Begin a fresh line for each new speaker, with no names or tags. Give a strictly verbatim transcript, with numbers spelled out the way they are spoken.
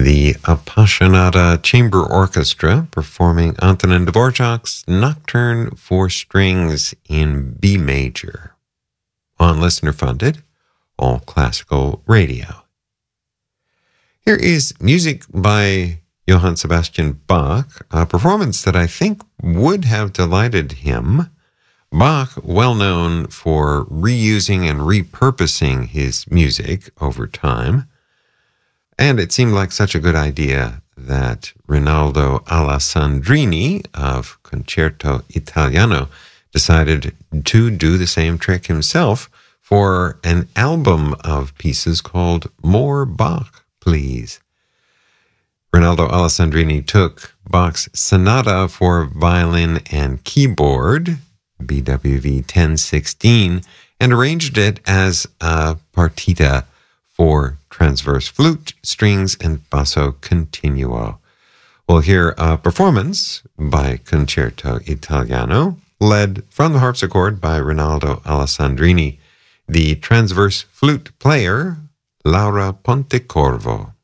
the Appassionata Chamber Orchestra performing Antonin Dvorak's Nocturne for Strings in B major on listener-funded All Classical Radio. Here is music by Johann Sebastian Bach, a performance that I think would have delighted him. Bach, well known for reusing and repurposing his music over time. And it seemed like such a good idea that Rinaldo Alessandrini of Concerto Italiano decided to do the same trick himself for an album of pieces called More Bach, Please. Rinaldo Alessandrini took Bach's Sonata for Violin and Keyboard, B W V ten sixteen, and arranged it as a partita for transverse flute, strings, and basso continuo. We'll hear a performance by Concerto Italiano, led from the harpsichord by Rinaldo Alessandrini, the transverse flute player, Laura Pontecorvo.